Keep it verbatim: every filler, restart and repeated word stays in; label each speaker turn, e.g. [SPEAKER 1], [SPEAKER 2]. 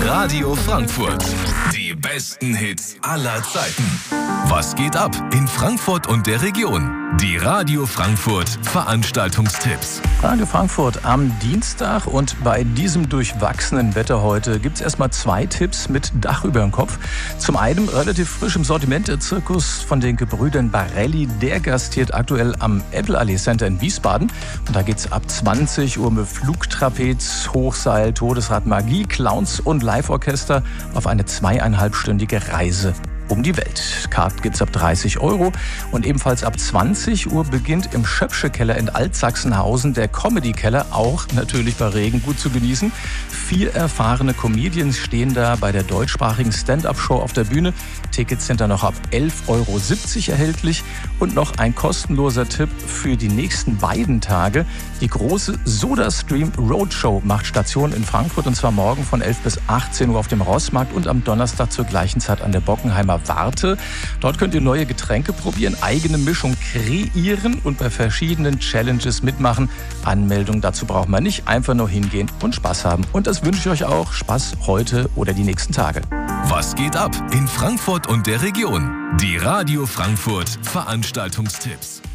[SPEAKER 1] Radio Frankfurt. Die besten Hits aller Zeiten. Was geht ab in Frankfurt und der Region? Die Radio Frankfurt Veranstaltungstipps.
[SPEAKER 2] Radio Frankfurt am Dienstag, und bei diesem durchwachsenen Wetter heute gibt es erstmal zwei Tipps mit Dach über dem Kopf. Zum einen relativ frisch im Sortiment der Zirkus von den Gebrüdern Barelli. Der gastiert aktuell am Apple-Allee Center in Wiesbaden. Und da geht es ab zwanzig Uhr mit Flugtrapez, Hochseil, Todesrad, Magie, Clowns und Live-Orchester auf eine zweieinhalbstündige Reise um die Welt. Karten gibt's ab dreißig Euro, und ebenfalls ab zwanzig Uhr beginnt im Schöpsche Keller in Altsachsenhausen der Comedy Keller, auch natürlich bei Regen gut zu genießen. Vier erfahrene Comedians stehen da bei der deutschsprachigen Stand-Up-Show auf der Bühne. Tickets sind da noch ab elf Euro siebzig erhältlich. Und noch ein kostenloser Tipp für die nächsten beiden Tage. Die große SodaStream Roadshow macht Station in Frankfurt, und zwar morgen von elf bis achtzehn Uhr auf dem Rossmarkt und am Donnerstag zur gleichen Zeit an der Bockenheimer Warte. Dort könnt ihr neue Getränke probieren, eigene Mischung kreieren und bei verschiedenen Challenges mitmachen. Anmeldung dazu braucht man nicht, einfach nur hingehen und Spaß haben. Und das wünsche ich euch auch. Spaß heute oder die nächsten Tage.
[SPEAKER 1] Was geht ab in Frankfurt und der Region? Die Radio Frankfurt Veranstaltungstipps.